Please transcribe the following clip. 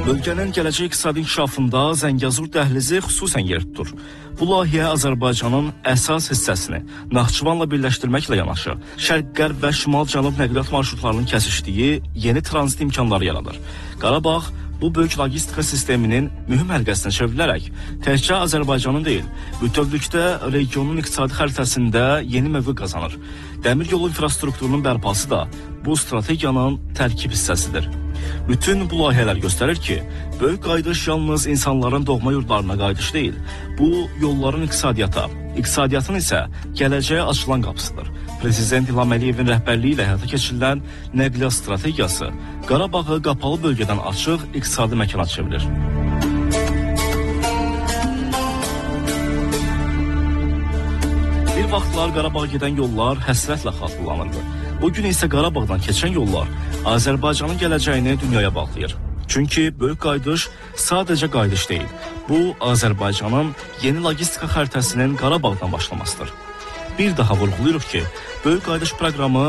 Bölgənin gələcək iqtisadi inkişafında Zəngəzur dəhlizi xüsusən yer tutur. Bu layihə Azərbaycanın əsas hissəsini Naxçıvanla birləşdirməklə yanaşı, şərq-qərb və şimal-cənub nəqliyyat marşrutlarının kəsişdiyi yeni tranzit imkanları yaradır. Qarabağ bu böyük logistika sisteminin mühüm həlqəsinə çevrilərək təkcə Azərbaycanın deyil, bütövlükdə regionun iqtisadi xəritəsində yeni mövqe qazanır. Dəmir yolu infrastrukturunun bərpası da bu strategiyanın tərkib hissəsidir. Bütün bu layihələr göstərir ki, böyük qayıdış yalnız insanların doğma yurdlarına qayıdış deyil, bu yolların iqtisadiyyatın isə gələcəyə açılan qapısıdır. Prezident İlham Əliyevin rəhbərliyi ilə həyata keçirilən nəqliyyat strategiyası Qarabağı qapalı bölgədən açıq iqtisadi məkana çevirir. Bir vaxtlar Qarabağa gedən yollar həsrətlə xatırlanırdı. Bugün isə Qarabağdan keçən yollar Azərbaycanın gələcəyini dünyaya bağlayır. Çünki böyük qayıdış sadəcə qayıdış deyil. Bu, Azərbaycanın yeni logistika xəritəsinin Qarabağdan başlamasıdır. Bir daha vurğulayırıq ki, böyük qayıdış proqramı